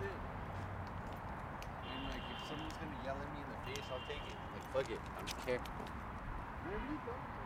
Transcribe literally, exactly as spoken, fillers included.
it. And like, if someone's gonna yell at me in the face, I'll take it. Like, fuck it. I don't care. There you go.